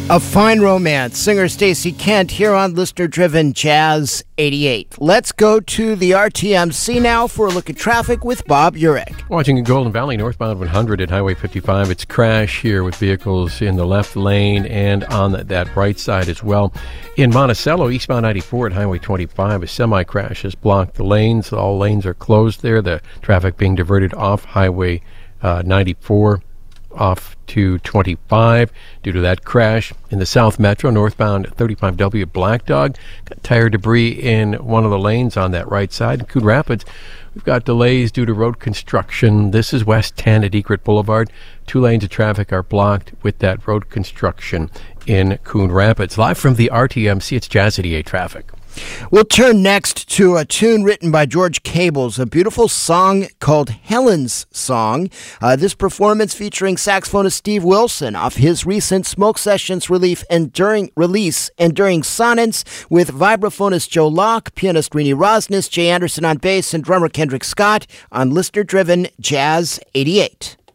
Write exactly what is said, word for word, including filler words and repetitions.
A Fine Romance, singer Stacey Kent here on listener-driven Jazz eighty-eight. Let's go to the R T M C now for a look at traffic with Bob Urich. Watching in Golden Valley, northbound one hundred at Highway fifty-five. It's crash here with vehicles in the left lane and on that right side as well. In Monticello, eastbound ninety-four at Highway twenty-five, a semi-crash has blocked the lanes. All lanes are closed there. The traffic being diverted off Highway uh, ninety-four. Off to twenty-five due to that crash. In the South Metro, northbound thirty-five W at Black Dog, got tire debris in one of the lanes on that right side. In Coon Rapids, we've got delays due to road construction. This is West ten at Egret Boulevard. Two lanes of traffic are blocked with that road construction in Coon Rapids. Live from the R T M C, it's Jazz eighty-eight traffic. We'll turn next to a tune written by George Cables, a beautiful song called Helen's Song. Uh, this performance featuring saxophonist Steve Wilson off his recent Smoke Sessions relief enduring, release, Enduring Sonnets, with vibraphonist Joe Locke, pianist Rini Rosnes, Jay Anderson on bass, and drummer Kendrick Scott on listener-driven Jazz eighty-eight.